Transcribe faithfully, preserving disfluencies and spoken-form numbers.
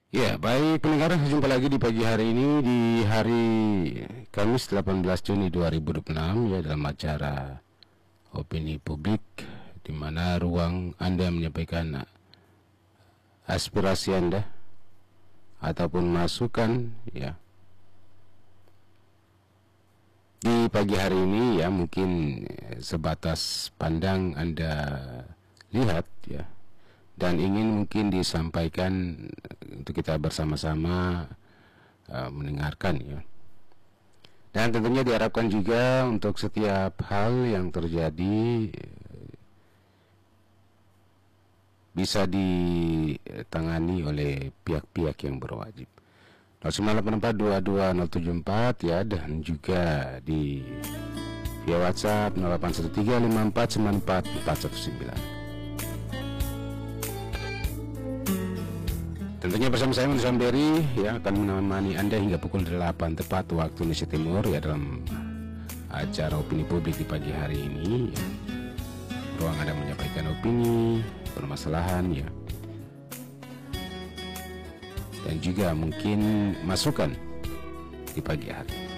Ya, baik pendengar, jumpa lagi di pagi hari ini di hari Kamis delapan belas Juni dua ribu dua puluh enam ya, dalam acara Opini Publik, di mana ruang Anda menyampaikan aspirasi Anda ataupun masukan ya. Di pagi hari ini ya, mungkin sebatas pandang Anda lihat ya, dan ingin mungkin disampaikan untuk kita bersama-sama uh, mendengarkan ya. Dan tentunya diharapkan juga untuk setiap hal yang terjadi uh, bisa ditangani oleh pihak-pihak yang berwajib. nol sembilan delapan empat dua dua nol tujuh empat ya, dan juga di via WhatsApp nol delapan satu tiga lima empat sembilan empat empat satu sembilan. Tentunya bersama saya Manusia Berry ya, akan menemani Anda hingga pukul delapan tepat waktu Indonesia Timur ya, dalam acara Opini Publik di pagi hari ini ya. Ruang Anda menyampaikan opini, permasalahan ya, dan juga mungkin masukan di pagi hari.